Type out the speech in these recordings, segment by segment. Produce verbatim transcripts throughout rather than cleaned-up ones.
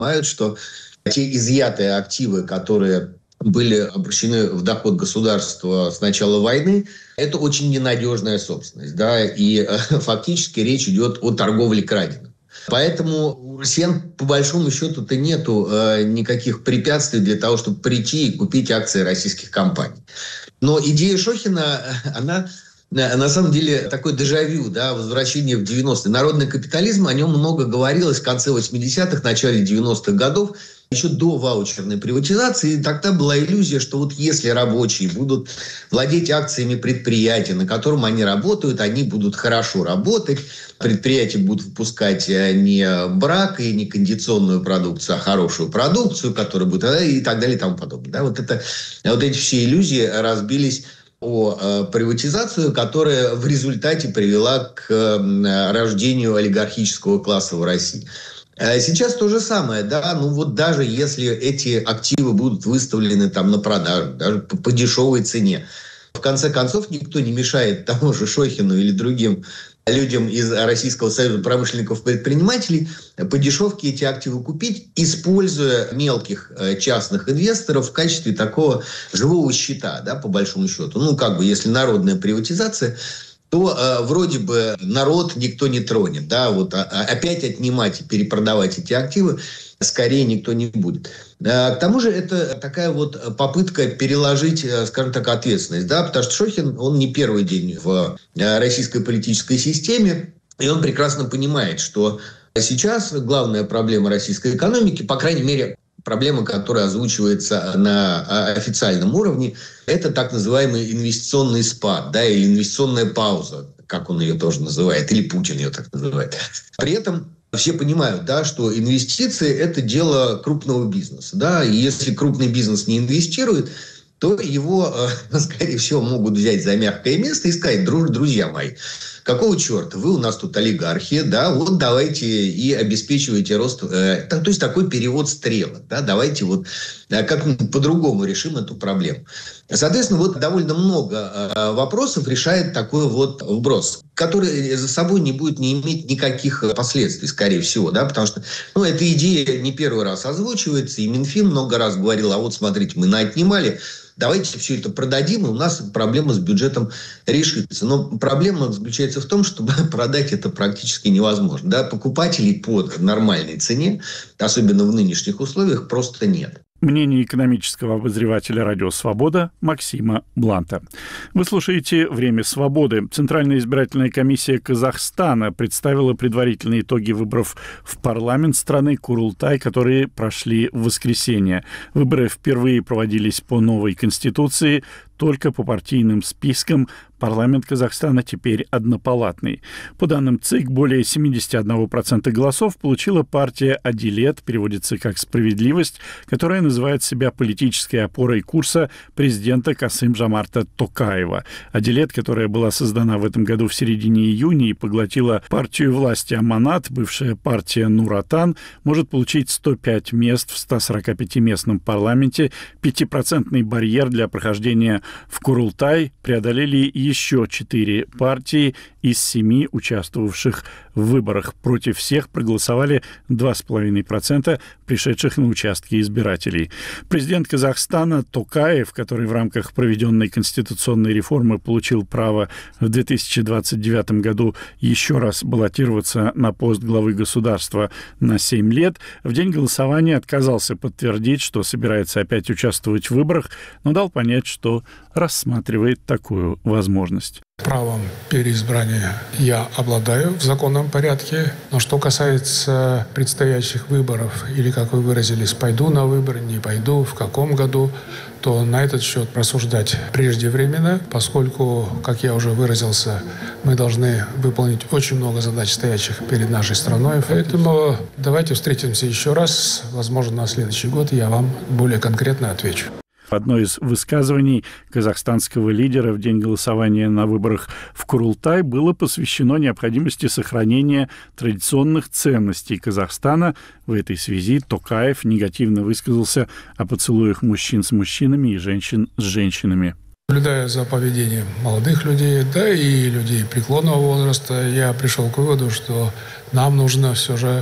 понимают, что те изъятые активы, которые были обращены в доход государства с начала войны, это очень ненадежная собственность. Да? И э, фактически речь идет о торговле краденым. Поэтому у россиян, по большому счету-то нету э, никаких препятствий для того, чтобы прийти и купить акции российских компаний. Но идея Шохина, она на самом деле такой дежавю, да, возвращение в девяностые. Народный капитализм, о нем много говорилось в конце восьмидесятых, начале девяностых годов, еще до ваучерной приватизации. И тогда была иллюзия, что вот если рабочие будут владеть акциями предприятия, на котором они работают, они будут хорошо работать, предприятия будут выпускать не брак и не кондиционную продукцию, а хорошую продукцию, которая будет, и так далее и тому подобное. Да, вот, это, вот эти все иллюзии разбились о э, приватизацию, которая в результате привела к э, рождению олигархического класса в России. Э, сейчас то же самое, да, ну вот даже если эти активы будут выставлены там на продажу, даже по, по дешевой цене, в конце концов никто не мешает тому же Шохину или другим людям из Российского союза промышленников-предпринимателей по дешевке эти активы купить, используя мелких частных инвесторов в качестве такого живого щита, да, по большому счету. Ну, как бы, если народная приватизация, то э, вроде бы народ никто не тронет, да, вот а, опять отнимать и перепродавать эти активы скорее никто не будет. К тому же это такая вот попытка переложить, скажем так, ответственность, да, потому что Шохин, он не первый день в российской политической системе, и он прекрасно понимает, что сейчас главная проблема российской экономики, по крайней мере, проблема, которая озвучивается на официальном уровне, это так называемый инвестиционный спад, да, или инвестиционная пауза, как он ее тоже называет, или Путин ее так называет. При этом все понимают, да, что инвестиции – это дело крупного бизнеса. Да? И если крупный бизнес не инвестирует, то его, скорее всего, могут взять за мягкое место и сказать: друзья мои, какого черта, вы у нас тут олигархи, да, вот давайте и обеспечивайте рост, э, то есть такой перевод стрелок, да, давайте вот э, как-нибудь по-другому решим эту проблему. Соответственно, вот довольно много э, вопросов решает такой вот вброс, который за собой не будет не иметь никаких последствий, скорее всего, да, потому что, ну, эта идея не первый раз озвучивается, и Минфин много раз говорил: а вот смотрите, мы наотнимали, давайте все это продадим, и у нас проблема с бюджетом решится. Но проблема заключается в том, что продать это практически невозможно. Да? Покупателей по нормальной цене, особенно в нынешних условиях, просто нет. Мнение экономического обозревателя «Радио Свобода» Максима Бланта. Вы слушаете «Время свободы». Центральная избирательная комиссия Казахстана представила предварительные итоги выборов в парламент страны Курултай, которые прошли в воскресенье. Выборы впервые проводились по новой конституции, только по партийным спискам. Парламент Казахстана теперь однопалатный. По данным ЦИК, более семьдесят один процент голосов получила партия «Адилет», переводится как «справедливость», которая называет себя политической опорой курса президента Касым-Жомарта Токаева. «Адилет», которая была создана в этом году в середине июня и поглотила партию власти Аманат, бывшая партия Нур-Отан, может получить сто пять мест в ста сорока пятиместном парламенте. Пятипроцентный барьер для прохождения в Курултай преодолели еще четыре партии из семи участвовавших в выборах. Против всех проголосовали два с половиной процента пришедших на участки избирателей. Президент Казахстана Токаев, который в рамках проведенной конституционной реформы получил право в две тысячи двадцать девятом году еще раз баллотироваться на пост главы государства на семь лет, в день голосования отказался подтвердить, что собирается опять участвовать в выборах, но дал понять, что рассматривает такую возможность. Правом переизбрания я обладаю в законном порядке. Но что касается предстоящих выборов, или, как вы выразились, пойду на выборы, не пойду, в каком году, то на этот счет рассуждать преждевременно, поскольку, как я уже выразился, мы должны выполнить очень много задач, стоящих перед нашей страной. Поэтому давайте встретимся еще раз. Возможно, на следующий год я вам более конкретно отвечу. Одно из высказываний казахстанского лидера в день голосования на выборах в Курултай было посвящено необходимости сохранения традиционных ценностей Казахстана. В этой связи Токаев негативно высказался о поцелуях мужчин с мужчинами и женщин с женщинами. Наблюдая за поведением молодых людей, да и людей преклонного возраста, я пришел к выводу, что нам нужно все же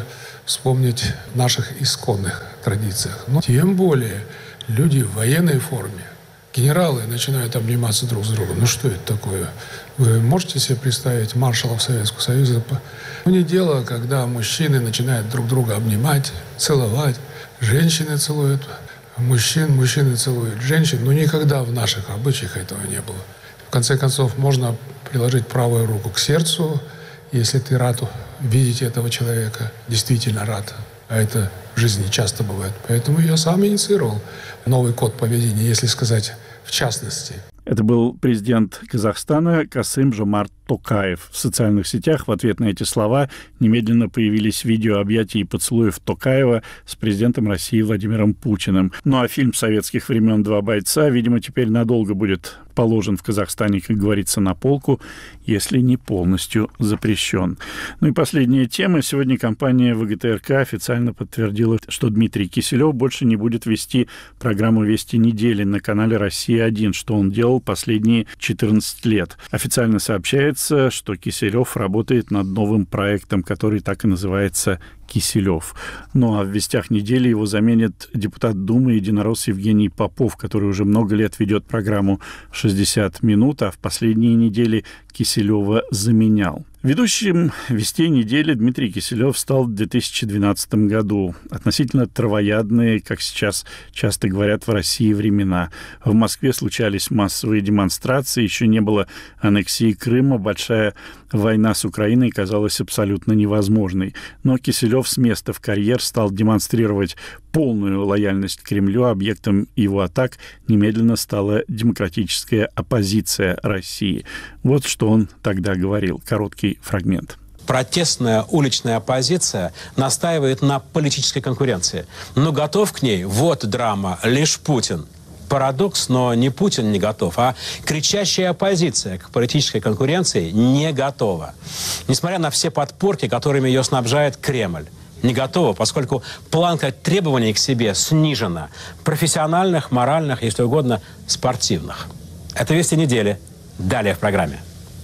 вспомнить в наших исконных традициях. Но тем более люди в военной форме, генералы начинают обниматься друг с другом. Ну что это такое? Вы можете себе представить маршалов Советского Союза? Ну, не дело, когда мужчины начинают друг друга обнимать, целовать. Женщины целуют мужчин, мужчины целуют женщин. Но никогда в наших обычаях этого не было. В конце концов, можно приложить правую руку к сердцу, если ты рад видеть этого человека, действительно рад. А это в жизни часто бывает. Поэтому я сам инициировал новый код поведения, если сказать в частности. Это был президент Казахстана Касым-Жомарт Токаев. В социальных сетях в ответ на эти слова немедленно появились видео объятий и поцелуев Токаева с президентом России Владимиром Путиным. Ну а фильм советских времен «Два бойца», видимо, теперь надолго будет положен в Казахстане, как говорится, на полку, если не полностью запрещен. Ну и последняя тема. Сегодня компания ВГТРК официально подтвердила, что Дмитрий Киселев больше не будет вести программу «Вести недели» на канале «Россия-один», что он делал последние четырнадцать лет. Официально сообщается, что Киселев работает над новым проектом, который так и называется «Киселев». Ну а в «Вестях недели» его заменит депутат Думы единорос Евгений Попов, который уже много лет ведет программу «шестьдесят минут», а в последние недели Киселева заменял. Ведущим «Вестей недели» Дмитрий Киселев стал в две тысячи двенадцатом году. Относительно травоядные, как сейчас часто говорят в России, времена. В Москве случались массовые демонстрации, еще не было аннексии Крыма, большая война с Украиной казалась абсолютно невозможной. Но Киселев с места в карьер стал демонстрировать полную лояльность к Кремлю. Объектом его атак немедленно стала демократическая оппозиция России. Вот что он тогда говорил. Короткий фрагмент. Протестная уличная оппозиция настаивает на политической конкуренции. Но готов к ней, вот драма, лишь Путин. Парадокс, но не Путин не готов, а кричащая оппозиция к политической конкуренции не готова. Несмотря на все подпорки, которыми ее снабжает Кремль. Не готова, поскольку планка требований к себе снижена. Профессиональных, моральных, если угодно, спортивных. Это «Вести недели». Далее в программе.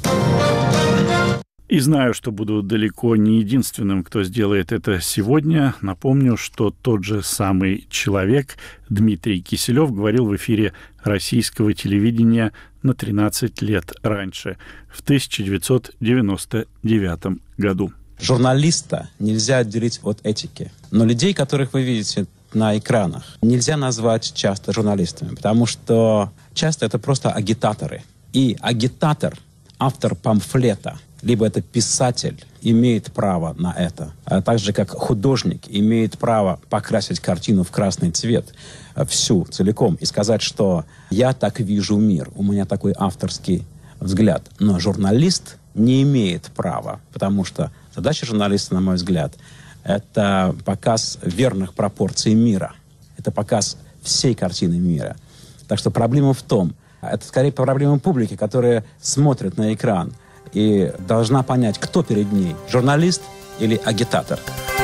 И знаю, что буду далеко не единственным, кто сделает это сегодня. Напомню, что тот же самый человек, Дмитрий Киселев, говорил в эфире российского телевидения на тринадцать лет раньше, в тысяча девятьсот девяносто девятом году. Журналиста нельзя отделить от этики. Но людей, которых вы видите на экранах, нельзя назвать часто журналистами, потому что часто это просто агитаторы. И агитатор, автор памфлета, либо это писатель, имеет право на это. А так же, как художник имеет право покрасить картину в красный цвет всю, целиком, и сказать, что «я так вижу мир, у меня такой авторский взгляд». Но журналист не имеет права, потому что задача журналиста, на мой взгляд, это показ верных пропорций мира. Это показ всей картины мира. Так что проблема в том, это скорее проблема публики, которая смотрит на экран и должна понять, кто перед ней, журналист или агитатор.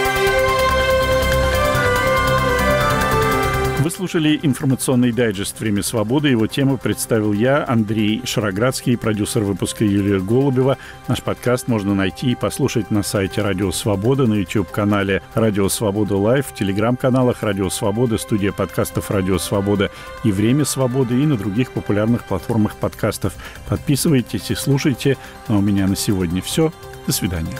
Вы слушали информационный дайджест «Время свободы». Его тему представил я, Андрей Шароградский, продюсер выпуска Юлия Голубева. Наш подкаст можно найти и послушать на сайте «Радио Свобода», на YouTube-канале «Радио Свобода Лайв», в телеграм-каналах «Радио Свобода», студия подкастов «Радио Свобода» и «Время свободы» и на других популярных платформах подкастов. Подписывайтесь и слушайте. А у меня на сегодня все. До свидания.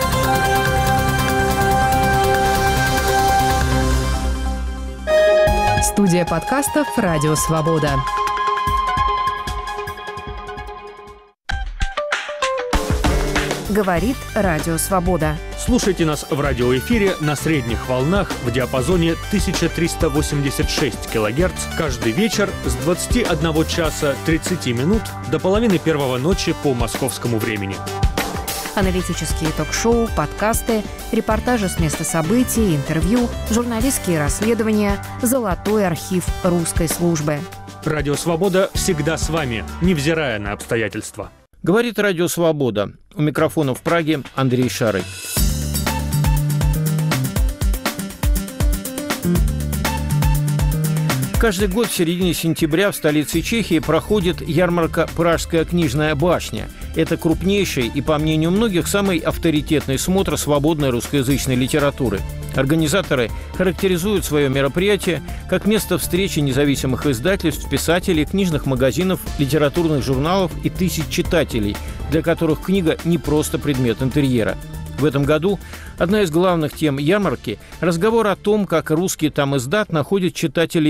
Студия подкастов «Радио Свобода». Говорит Радио Свобода. Слушайте нас в радиоэфире на средних волнах в диапазоне тысяча триста восемьдесят шесть килогерц каждый вечер с двадцати одного часа тридцати минут до половины первого ночи по московскому времени. Аналитические ток-шоу, подкасты, репортажи с места событий, интервью, журналистские расследования, золотой архив русской службы. Радио «Свобода» всегда с вами, невзирая на обстоятельства. Говорит Радио Свобода. У микрофона в Праге Андрей Шарый. Каждый год в середине сентября в столице Чехии проходит ярмарка «Пражская книжная башня». Это крупнейший и, по мнению многих, самый авторитетный смотр свободной русскоязычной литературы. Организаторы характеризуют свое мероприятие как место встречи независимых издательств, писателей, книжных магазинов, литературных журналов и тысяч читателей, для которых книга не просто предмет интерьера. В этом году одна из главных тем ярмарки – разговор о том, как русский тамиздат находит читателей